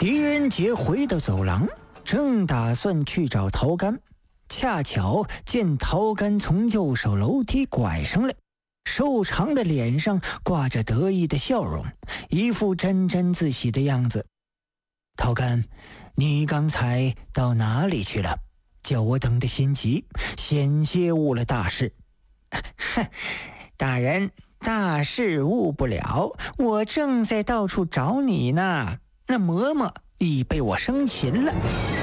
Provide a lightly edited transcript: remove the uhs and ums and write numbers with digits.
狄仁杰回到走廊，正打算去找陶干，恰巧见陶干从右手楼梯拐上来，瘦长的脸上挂着得意的笑容，一副沾沾自喜的样子。陶干，你刚才到哪里去了？叫我等得心急，险些误了大事。 哼，大人，大事误不了，我正在到处找你呢。那嬷嬷已被我生擒了。